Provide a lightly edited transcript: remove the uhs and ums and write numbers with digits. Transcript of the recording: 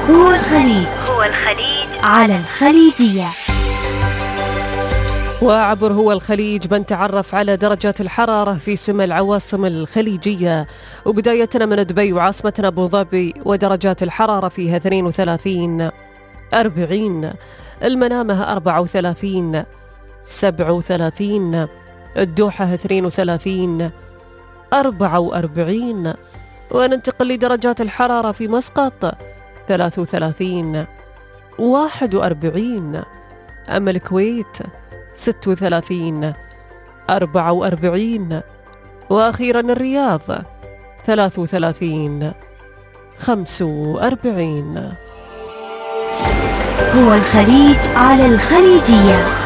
هو الخليج على الخليجية. وعبر هو الخليج بنتعرف على درجات الحرارة في سمى العواصم الخليجية، وبدايتنا من دبي وعاصمتنا أبو ظبي، ودرجات الحرارة فيها 32 40، المنامة 34 37، الدوحة 32 44. وننتقل لدرجات الحرارة في مسقط 33 41، أما الكويت 36 44، وأخيرا الرياض 33 45. هو الخليج على الخليجية.